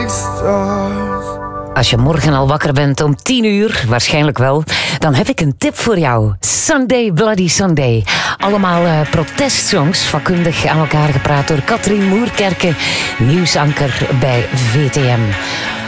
Als je morgen al wakker bent om 10:00, waarschijnlijk wel, dan heb ik een tip voor jou. Sunday Bloody Sunday. Allemaal protestsongs, vakkundig aan elkaar gepraat door Katrien Moerkerke, nieuwsanker bij VTM.